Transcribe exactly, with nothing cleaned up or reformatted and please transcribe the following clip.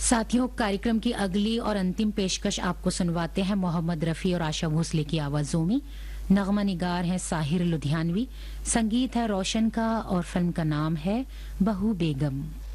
साथियों, कार्यक्रम की अगली और अंतिम पेशकश आपको सुनवाते हैं मोहम्मद रफी और आशा भोसले की आवाजों में। नगमा निगार है साहिर लुधियानवी, संगीत है रोशन का और फिल्म का नाम है बहू बेगम।